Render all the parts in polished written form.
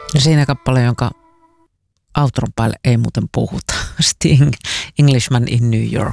Ja siinä kappale, jonka outron päälle ei muuten puhuta. Sting, Englishman in New York.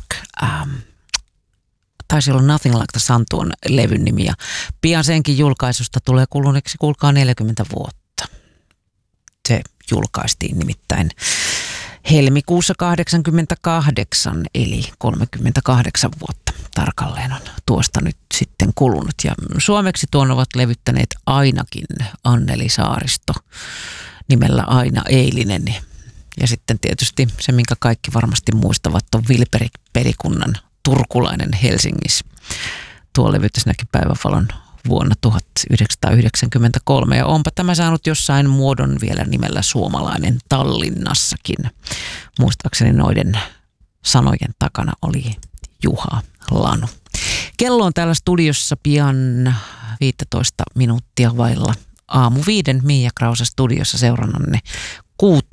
Taisi olla Nothing Like the Sun tuon levyn nimi. Ja pian senkin julkaisusta tulee kuluneeksi, kuulkaa, 40 vuotta. Se julkaistiin nimittäin helmikuussa 1988, eli 38 vuotta tarkalleen on tuosta nyt sitten kulunut. Ja suomeksi tuon ovat levyttäneet ainakin Anneli Saaristo nimellä Aina Eilinen. Ja sitten tietysti se, minkä kaikki varmasti muistavat, on Vilperi-pelikunnan Turkulainen Helsingissä. Tuo levytys näki päivänvalon vuonna 1993 ja onpa tämä saanut jossain muodon vielä nimellä Suomalainen Tallinnassakin. Muistaakseni noiden sanojen takana oli Juha Lanu. Kello on täällä studiossa pian 15 minuuttia vailla aamu 5. Miia Krause studiossa seurannanne 6.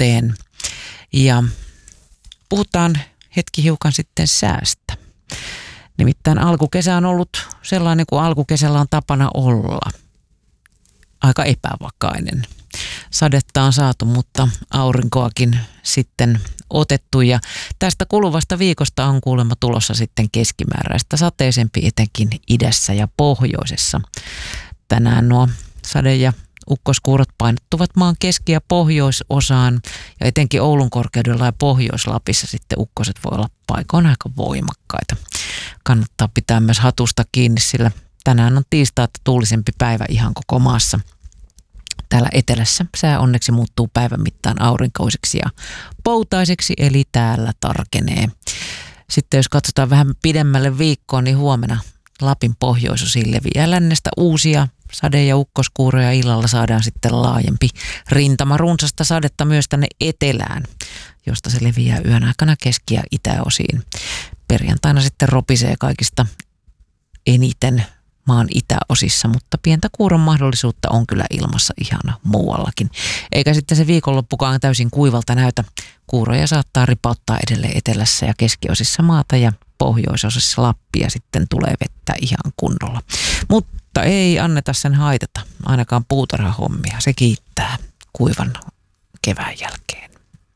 Ja puhutaan hetki hiukan sitten säästä. Nimittäin alkukesä on ollut sellainen kuin alkukesällä on tapana olla. Aika epävakainen. Sadetta on saatu, mutta aurinkoakin sitten otettu. Ja tästä kuluvasta viikosta on kuulemma tulossa sitten keskimääräistä sateisempi etenkin idässä ja pohjoisessa. Tänään nuo sade- ja ukkoskuurot painottuvat maan keski- ja pohjoisosaan ja etenkin Oulun korkeudella ja Pohjois-Lapissa sitten ukkoset voi olla paikoin aika voimakkaita. Kannattaa pitää myös hatusta kiinni, sillä tänään on tiistai, tuulisempi päivä ihan koko maassa. Täällä etelässä sää onneksi muuttuu päivän mittaan aurinkoiseksi ja poutaiseksi, eli täällä tarkenee. Sitten jos katsotaan vähän pidemmälle viikkoon, niin huomenna Lapin pohjoisosiin leviää lännestä uusia sade- ja ukkoskuuroja. Illalla saadaan sitten laajempi rintama runsasta sadetta myös tänne etelään, josta se leviää yön aikana keski- ja itäosiin. Perjantaina sitten ropisee kaikista eniten maan itäosissa, mutta pientä kuuron mahdollisuutta on kyllä ilmassa ihan muuallakin. Eikä sitten se viikonloppukaan täysin kuivalta näytä. Kuuroja saattaa ripauttaa edelleen etelässä ja keskiosissa maata ja pohjoisosissa Lappia sitten tulee vettä ihan kunnolla. Mutta ei anneta sen haitata, ainakaan puutarhahommia. Se kiittää kuivan kevään jälkeen.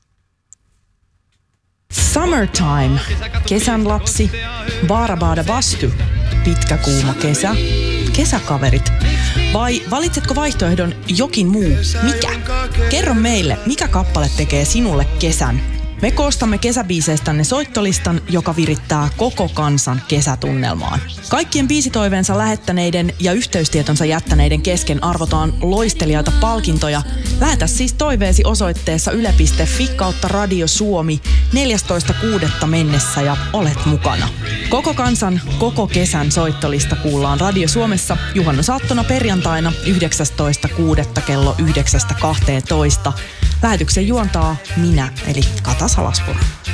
Summertime, kesän lapsi, Baarabaada Vastu, pitkä kuuma kesä, kesäkaverit. Vai valitsetko vaihtoehdon jokin muu? Mikä? Kerro meille, mikä kappale tekee sinulle kesän? Me koostamme kesäbiiseistänne soittolistan, joka virittää koko kansan kesätunnelmaan. Kaikkien biisitoiveensa lähettäneiden ja yhteystietonsa jättäneiden kesken arvotaan loistelijaita palkintoja. Lähetä siis toiveesi osoitteessa yle.fi/Radio Suomi 14.6. mennessä ja olet mukana. Koko kansan, koko kesän soittolista kuullaan Radio Suomessa juhannusaattona perjantaina 19.6. kello 9.12. Lähetyksen juontaa minä, eli Kata Salaspuro.